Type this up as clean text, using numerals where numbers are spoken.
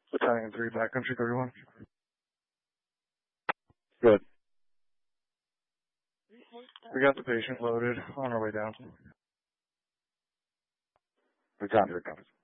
Battalion 3, Backcountry 31. Good. We got the patient loaded on our way down. Battalion 3 comes.